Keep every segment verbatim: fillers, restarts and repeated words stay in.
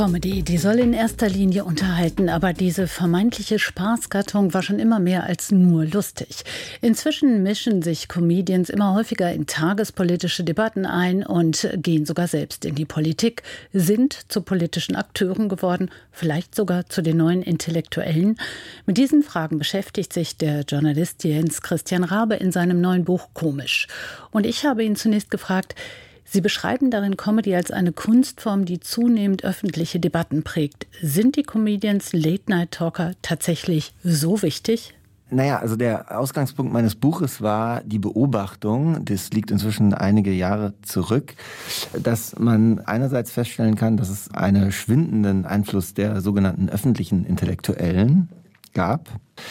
Comedy, die soll in erster Linie unterhalten, aber diese vermeintliche Spaßgattung war schon immer mehr als nur lustig. Inzwischen mischen sich Comedians immer häufiger in tagespolitische Debatten ein und gehen sogar selbst in die Politik, sind zu politischen Akteuren geworden, vielleicht sogar zu den neuen Intellektuellen. Mit diesen Fragen beschäftigt sich der Journalist Jens Christian Rabe in seinem neuen Buch Komisch. Und ich habe ihn zunächst gefragt: Sie beschreiben darin Comedy als eine Kunstform, die zunehmend öffentliche Debatten prägt. Sind die Comedians, Late-Night-Talker tatsächlich so wichtig? Naja, also der Ausgangspunkt meines Buches war die Beobachtung, das liegt inzwischen einige Jahre zurück, dass man einerseits feststellen kann, dass es einen schwindenden Einfluss der sogenannten öffentlichen Intellektuellen gab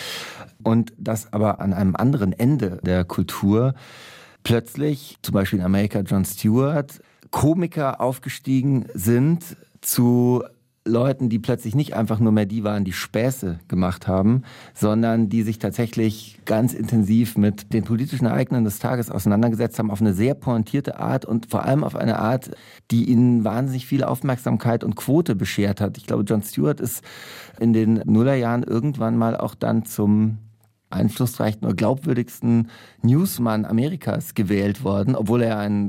und dass aber an einem anderen Ende der Kultur plötzlich, zum Beispiel in Amerika Jon Stewart, Komiker aufgestiegen sind zu Leuten, die plötzlich nicht einfach nur mehr die waren, die Späße gemacht haben, sondern die sich tatsächlich ganz intensiv mit den politischen Ereignissen des Tages auseinandergesetzt haben, auf eine sehr pointierte Art und vor allem auf eine Art, die ihnen wahnsinnig viel Aufmerksamkeit und Quote beschert hat. Ich glaube, Jon Stewart ist in den Nullerjahren irgendwann mal auch dann zum einflussreichsten oder glaubwürdigsten Newsman Amerikas gewählt worden, obwohl er ein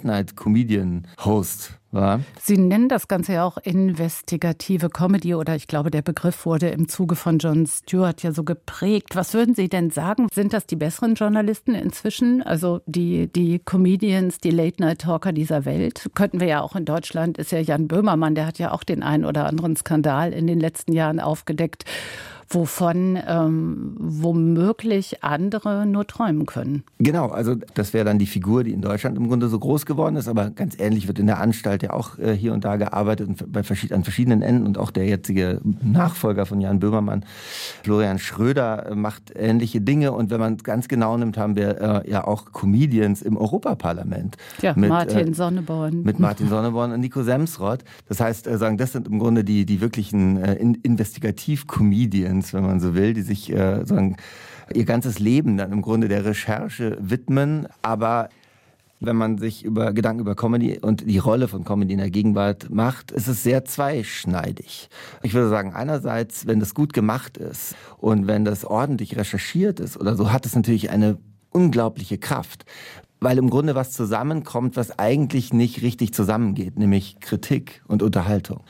Late-Night-Comedian-Host war. Sie nennen das Ganze ja auch investigative Comedy, oder ich glaube, der Begriff wurde im Zuge von Jon Stewart ja so geprägt. Was würden Sie denn sagen? Sind das die besseren Journalisten inzwischen? Also die, die Comedians, die Late-Night-Talker dieser Welt? Könnten wir ja auch in Deutschland, ist ja Jan Böhmermann, der hat ja auch den einen oder anderen Skandal in den letzten Jahren aufgedeckt, wovon ähm, womöglich andere nur träumen können. Genau, also das wäre dann die Figur, die in Deutschland im Grunde so groß geworden ist, aber ganz ähnlich wird in der Anstalt ja auch äh, hier und da gearbeitet und bei verschied- an verschiedenen Enden, und auch der jetzige Nachfolger von Jan Böhmermann, Florian Schröder, äh, macht ähnliche Dinge, und wenn man es ganz genau nimmt, haben wir äh, ja auch Comedians im Europaparlament. Ja, mit, Martin äh, Sonneborn. Mit Martin Sonneborn und Nico Semsrott. Das heißt, äh, sagen, das sind im Grunde die, die wirklichen äh, in- Investigativ-Comedians, wenn man so will, die sich äh, sagen, ihr ganzes Leben dann im Grunde der Recherche widmen. Aber wenn man sich über Gedanken über Comedy und die Rolle von Comedy in der Gegenwart macht, ist es sehr zweischneidig. Ich würde sagen, einerseits, wenn das gut gemacht ist und wenn das ordentlich recherchiert ist oder so, hat es natürlich eine unglaubliche Kraft. Weil im Grunde was zusammenkommt, was eigentlich nicht richtig zusammengeht, nämlich Kritik und Unterhaltung.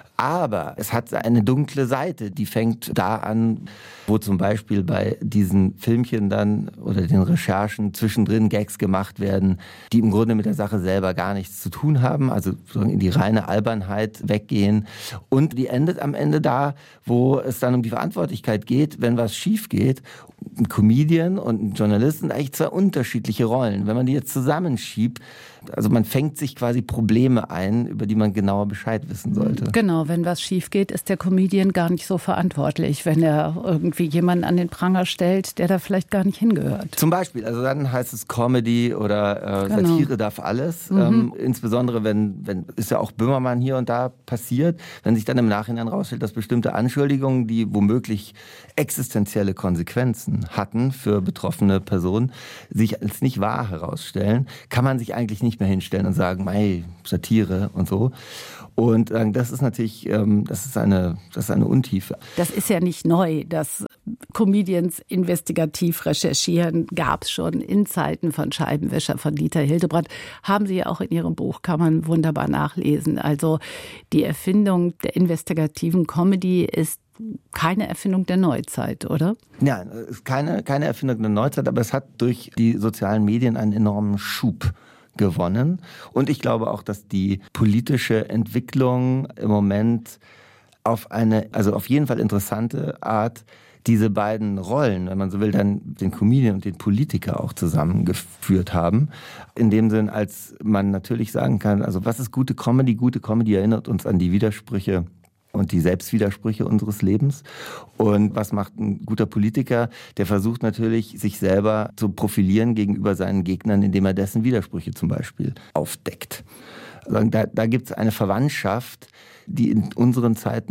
Aber es hat eine dunkle Seite, die fängt da an, wo zum Beispiel bei diesen Filmchen dann oder den Recherchen zwischendrin Gags gemacht werden, die im Grunde mit der Sache selber gar nichts zu tun haben, also in die reine Albernheit weggehen. Und die endet am Ende da, wo es dann um die Verantwortlichkeit geht, wenn was schief geht. Ein Comedian und ein Journalist sind eigentlich zwei unterschiedliche Rollen. Wenn man die jetzt zusammenschiebt, also man fängt sich quasi Probleme ein, über die man genauer Bescheid wissen sollte. Genau, wenn was schief geht, ist der Comedian gar nicht so verantwortlich, wenn er irgendwie jemanden an den Pranger stellt, der da vielleicht gar nicht hingehört. Zum Beispiel, also dann heißt es Comedy oder äh, genau. Satire darf alles. Mhm. Ähm, insbesondere wenn, wenn, ist ja auch Böhmermann hier und da passiert, wenn sich dann im Nachhinein rausstellt, dass bestimmte Anschuldigungen, die womöglich existenzielle Konsequenzen hatten für betroffene Personen, sich als nicht wahr herausstellen, kann man sich eigentlich nicht mehr hinstellen und sagen, hey, Satire und so. Und äh, das ist natürlich, ähm, das ist eine, das ist eine Untiefe. Das ist ja nicht neu, dass Comedians investigativ recherchieren, gab es schon in Zeiten von Scheibenwischer, von Dieter Hildebrandt. Haben Sie ja auch in Ihrem Buch, kann man wunderbar nachlesen. Also die Erfindung der investigativen Comedy ist keine Erfindung der Neuzeit, oder? Ja, es ist keine, keine Erfindung der Neuzeit, aber es hat durch die sozialen Medien einen enormen Schub gewonnen. Und ich glaube auch, dass die politische Entwicklung im Moment auf eine, also auf jeden Fall interessante Art, diese beiden Rollen, wenn man so will, dann den Comedian und den Politiker auch zusammengeführt haben. In dem Sinn, als man natürlich sagen kann, also was ist gute Comedy? Gute Comedy erinnert uns an die Widersprüche und die Selbstwidersprüche unseres Lebens. Und was macht ein guter Politiker? Der versucht natürlich, sich selber zu profilieren gegenüber seinen Gegnern, indem er dessen Widersprüche zum Beispiel aufdeckt. Also da, da gibt es eine Verwandtschaft, die in unseren Zeiten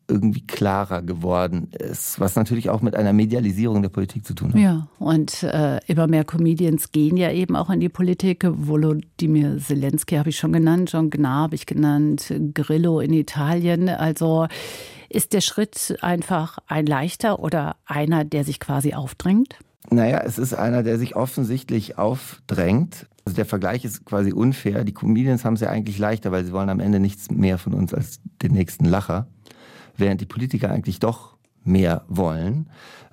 irgendwie klarer geworden ist, was natürlich auch mit einer Medialisierung der Politik zu tun hat. Ja, und äh, immer mehr Comedians gehen ja eben auch in die Politik. Volodymyr Zelensky habe ich schon genannt, John Gnarr habe ich genannt, Grillo in Italien. Also ist der Schritt einfach ein leichter oder einer, der sich quasi aufdrängt? Naja, es ist einer, der sich offensichtlich aufdrängt. Also der Vergleich ist quasi unfair. Die Comedians haben es ja eigentlich leichter, weil sie wollen am Ende nichts mehr von uns als den nächsten Lacher, während die Politiker eigentlich doch mehr wollen.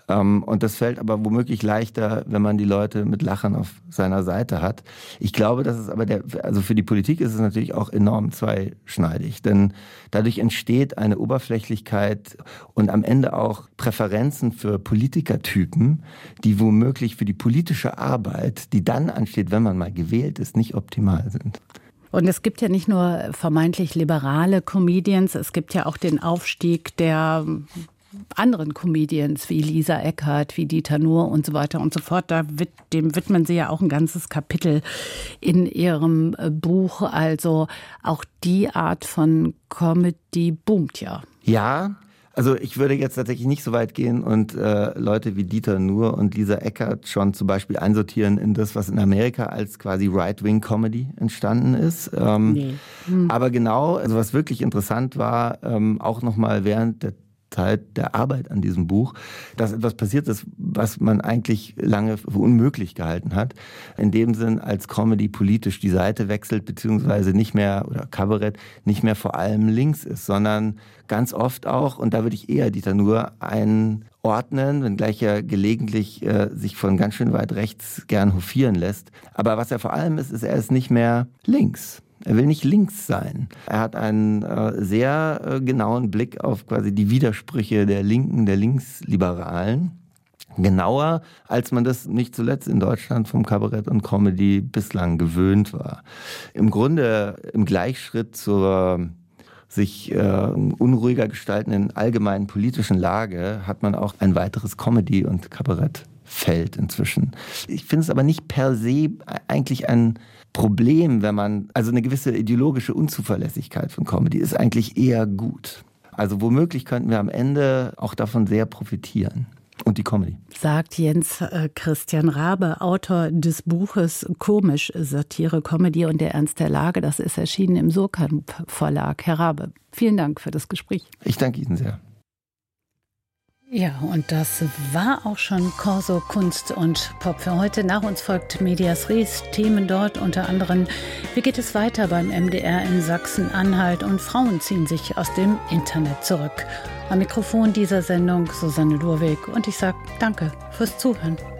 Und das fällt aber womöglich leichter, wenn man die Leute mit Lachern auf seiner Seite hat. Ich glaube, dass es aber der, also für die Politik ist es natürlich auch enorm zweischneidig, denn dadurch entsteht eine Oberflächlichkeit und am Ende auch Präferenzen für Politikertypen, die womöglich für die politische Arbeit, die dann ansteht, wenn man mal gewählt ist, nicht optimal sind. Und es gibt ja nicht nur vermeintlich liberale Comedians, es gibt ja auch den Aufstieg der anderen Comedians wie Lisa Eckert, wie Dieter Nuhr und so weiter und so fort. Da wid- dem widmen Sie ja auch ein ganzes Kapitel in Ihrem Buch. Also auch die Art von Comedy boomt ja. Ja, also ich würde jetzt tatsächlich nicht so weit gehen und äh, Leute wie Dieter Nuhr und Lisa Eckert schon zum Beispiel einsortieren in das, was in Amerika als quasi Right-Wing-Comedy entstanden ist. Ähm, nee. hm. Aber genau, also was wirklich interessant war, ähm, auch nochmal während der Zeit der Arbeit an diesem Buch, dass etwas passiert ist, was man eigentlich lange für unmöglich gehalten hat. In dem Sinn, als Comedy politisch die Seite wechselt, beziehungsweise nicht mehr, oder Kabarett, nicht mehr vor allem links ist, sondern ganz oft auch, und da würde ich eher Dieter Nuhr einordnen, wenngleich er gelegentlich äh, sich von ganz schön weit rechts gern hofieren lässt. Aber was er vor allem ist, ist, er ist nicht mehr links. Er will nicht links sein. Er hat einen äh, sehr äh, genauen Blick auf quasi die Widersprüche der Linken, der Linksliberalen. Genauer, als man das nicht zuletzt in Deutschland vom Kabarett und Comedy bislang gewöhnt war. Im Grunde im Gleichschritt zur sich äh, unruhiger gestaltenden allgemeinen politischen Lage hat man auch ein weiteres Comedy- und Kabarettfeld inzwischen. Ich finde es aber nicht per se eigentlich ein Problem, wenn man, also eine gewisse ideologische Unzuverlässigkeit von Comedy ist eigentlich eher gut. Also womöglich könnten wir am Ende auch davon sehr profitieren. Und die Comedy. Sagt Jens äh, Christian Rabe, Autor des Buches Komisch, Satire, Comedy und der Ernst der Lage. Das ist erschienen im Surkamp Verlag. Herr Rabe, vielen Dank für das Gespräch. Ich danke Ihnen sehr. Ja, und das war auch schon Corso Kunst und Pop für heute. Nach uns folgt Medias Res, Themen dort unter anderem. Wie geht es weiter beim M D R in Sachsen-Anhalt? Und Frauen ziehen sich aus dem Internet zurück. Am Mikrofon dieser Sendung Susanne Lurweg und ich sage danke fürs Zuhören.